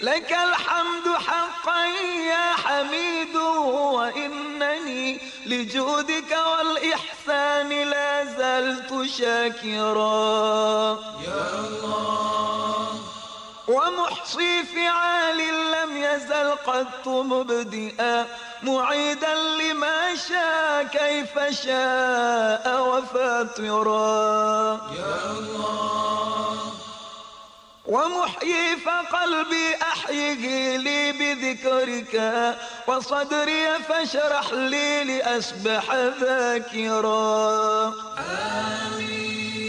لك الحمد حقا يا حميد، وإنني لجودك والإحسان لا زلت شاكرا يا الله. ومحصي فعال لم يزل قط مبدئا، معيدا لما شاء كيف شاء وفاطرا يا الله. ومحيي فقلبي أحيه لي بذكرك، وصدري فاشرح لي لأسبح ذاكرا. آمين.